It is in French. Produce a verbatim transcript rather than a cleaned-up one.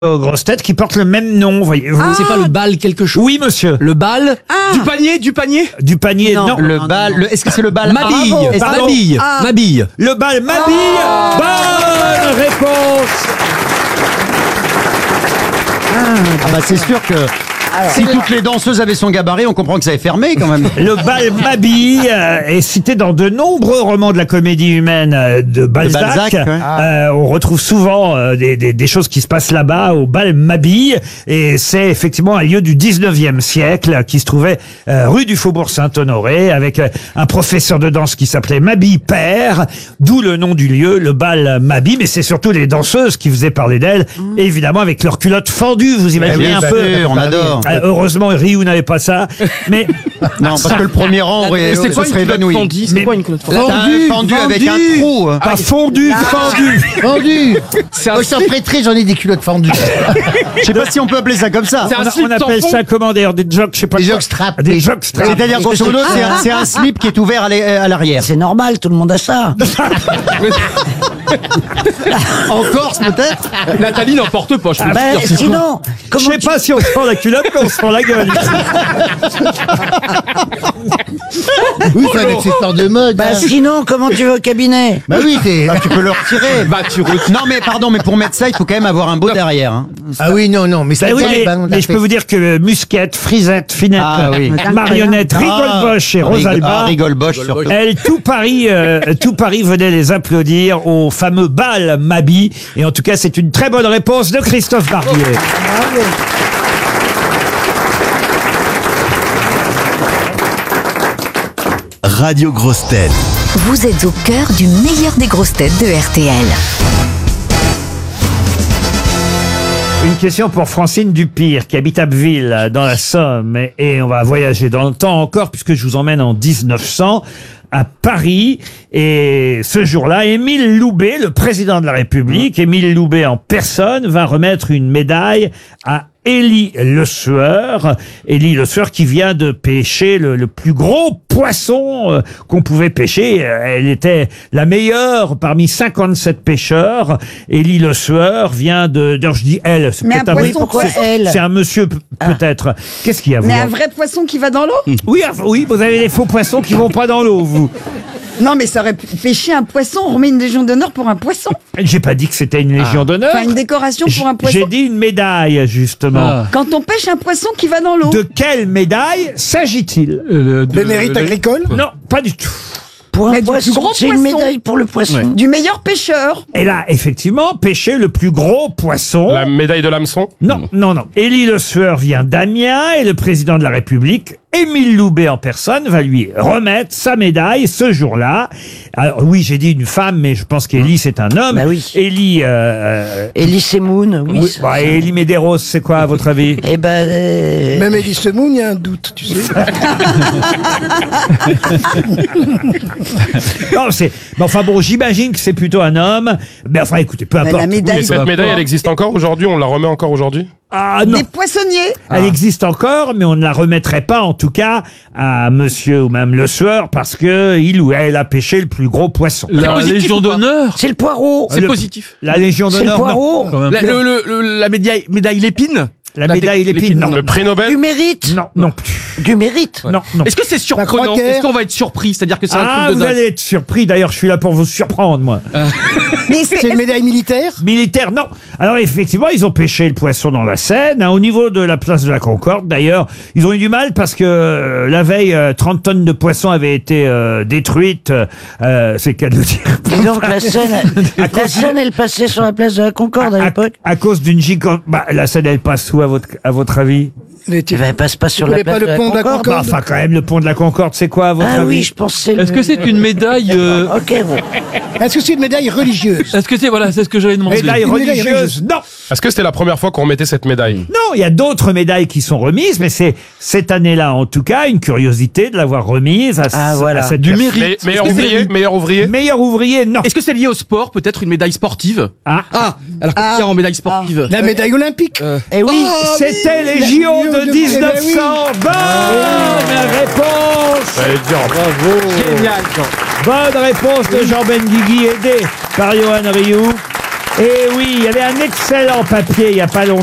aux grosses têtes qui portent le même nom, voyez-vous. Ah, c'est pas le bal quelque chose? Oui, monsieur. Le bal Ah. Du panier, du panier Du panier, non. Non. Le non, bal, non. le- est-ce que c'est le bal Mabille, Bravo. Est-ce- Pardon. Mabille, Ah. Mabille. Le bal Mabille. Bonne réponse. Ah bah c'est sûr que si toutes les danseuses avaient son gabarit, on comprend que ça est fermé quand même. Le bal Mabille euh, est cité dans de nombreux romans de la comédie humaine euh, de Balzac. Balzac, ouais. Euh, on retrouve souvent euh, des, des, des choses qui se passent là-bas au bal Mabille. Et c'est effectivement un lieu du dix-neuvième siècle qui se trouvait euh, rue du Faubourg Saint-Honoré avec euh, un professeur de danse qui s'appelait Mabille Père. D'où le nom du lieu, le bal Mabille. Mais c'est surtout les danseuses qui faisaient parler d'elles. Et évidemment avec leurs culottes fendues, vous imaginez bien un peu. sûr, on adore. Euh, heureusement, Ryu n'avait pas ça. Mais Non, parce que le premier rang aurait, C'est quoi se une serait culotte évanoui. fondue? Mais- C'est quoi une culotte fondue? Fendu, fendu avec un trou. pas fondu, fendu. Fendu. C'est un Moi, je suis en slip. prêtrise, j'en ai des culottes fendues. Je sais pas si on peut appeler ça comme ça. C'est un On, a- slip on appelle sans fond. ça comment d'ailleurs des jogs, je sais pas. Des quoi. jockstraps. Des jockstraps. C'est-à-dire grosso modo, c'est un, c'est un slip qui est ouvert à l'e- à l'arrière. C'est normal, tout le monde a ça. En Corse peut-être. Nathalie n'en porte pas, je peux Ben, te dire. c'est sinon, Je comment sais tu... pas si on se prend la culotte, mais on se prend la gueule. Oui, c'est un accessoire de mode. Bah, sinon, comment tu vas au cabinet? Bah oui, t'es... Ah, tu peux le retirer. Bah, tu re- Non mais pardon, mais pour mettre ça, il faut quand même avoir un beau derrière. Hein. Ah oui, non, non, mais ça Ben oui, tient les mais, ballons de la mais je peux fête. vous dire que Musquette, Frisette, Finette, Ah oui. Marionnette, Rigolboche et Ah, rigole- Rosalba, ah, rigole-boche surtout. elles, tout Paris, euh, tout Paris venait les applaudir au fameux bal Mabille. Et en tout cas, c'est une très bonne réponse de Christophe Barbier. Radio Grosses Têtes. Vous êtes au cœur du meilleur des grosses têtes de R T L. Une question pour Francine Dupire, qui habite Abbeville, dans la Somme. Et, et on va voyager dans le temps encore, puisque je vous emmène en dix-neuf cents à Paris. Et ce jour-là, Émile Loubet, le président de la République, Émile Loubet en personne, va remettre une médaille à Élie Le Sueur. Élie Le Sueur qui vient de pêcher le, le plus gros poisson euh, qu'on pouvait pêcher. Euh, Elle était la meilleure parmi cinquante-sept pêcheurs. Élie Le Sueur vient de... D'ailleurs, je dis elle. C'est Mais peut-être un un, poisson, pourquoi poisson. elle? c'est un monsieur p- peut-être. Qu'est-ce qu'il y a vous Mais un vrai poisson qui va dans l'eau? Oui, ah, oui, vous avez des faux poissons qui vont pas dans l'eau, vous. Non, mais ça aurait pu pêcher un poisson. On remet une légion d'honneur pour un poisson. J'ai pas dit que c'était une légion d'honneur. Enfin, une décoration pour un J- poisson. J'ai dit une médaille, justement. Ah. Quand on pêche un poisson qui va dans l'eau. De quelle médaille s'agit-il Euh, de- Le mérite de- agricole? Non, pas du tout. Pour un Mais du poisson, plus gros c'est une poisson. médaille pour le poisson. Du meilleur pêcheur. Elle a effectivement pêché le plus gros poisson. La médaille de l'hameçon? Non, non, non. Élie Le Sueur vient d'Amiens et le président de la République, Émile Loubet en personne, va lui remettre sa médaille ce jour-là. Alors oui, j'ai dit une femme, mais je pense qu'Élie, c'est un homme. Bah oui. Élie... Euh, Elise Moon, oui. oui, ça- bah, et Élie Medeiros, c'est quoi à votre avis? Eh ben, euh, Même Elie Semoun, il y a un doute, tu sais. Non, c'est... Mais enfin bon, j'imagine que c'est plutôt un homme. Mais enfin, écoutez, peu Mais importe. la médaille. Et cette médaille, elle existe encore aujourd'hui? On la remet encore aujourd'hui? Ah non, Des poissonniers. elle existe encore, mais on ne la remettrait pas, en tout cas, à monsieur ou même Le Sueur, parce que il ou elle a pêché le plus gros poisson. La Légion d'honneur. c'est le poireau. C'est Le- positif. La Légion C'est le d'honneur, non. poireau. La, le- le- le- la médaille, médaille Lépine. La médaille Lépine, non. Le prix Nobel? Du mérite. Non, non plus. Du mérite. Non, non. Est-ce que c'est surprenant? croquette. Est-ce qu'on va être surpris? C'est-à-dire que c'est un Ah, truc de vous dingue. allez être surpris. D'ailleurs, je suis là pour vous surprendre, moi. Mais C'est c'est. une médaille militaire? Militaire, non. Alors, effectivement, ils ont pêché le poisson dans la Seine. Hein, au niveau de la place de la Concorde, d'ailleurs, ils ont eu du mal parce que euh, la veille, euh, trente tonnes de poissons avaient été euh, détruites. Euh, c'est le cas de le dire. Et donc la Seine, la Seine, elle passait sur la place de la Concorde à À, l'époque. à cause d'une gigante... Bah, la Seine, elle passe où, à votre, à votre avis? Elle était- Eh ben, elle passe pas sur Vous la voulez place pas de le la pont de la Concorde. Bah, Concorde? enfin, quand même, le pont de la Concorde, c'est quoi, à votre Ah avis? oui, je pensais. Est-ce que c'est une médaille euh, Ok, bon. Est-ce que c'est une médaille religieuse? Est-ce que c'est voilà, c'est ce que j'avais demandé. Médaille Une médaille religieuse? Non. Est-ce que c'était la première fois qu'on remettait cette médaille? Non, il y a d'autres médailles qui sont remises, mais c'est cette année-là, en tout cas, une curiosité de l'avoir remise à, Ah, ce- voilà. à cette Du personne. mérite. Me- Meilleur Est-ce que c'est- ouvrier? Meilleur ouvrier? Meilleur ouvrier, non. Est-ce que c'est lié au sport? Peut-être une médaille sportive? Ah, Ah, alors qu'est-ce qu'il y a en médaille sportive? La médaille olympique? Eh oui. c'était les la J O J O de de- dix-neuf eh ben cents. Bonne réponse. J'allais dire, bravo. Génial, Jean. Bonne réponse de Jean Benguigui, aidé par Johan Rioux. Et oui, il y avait un excellent papier il n'y a pas longtemps.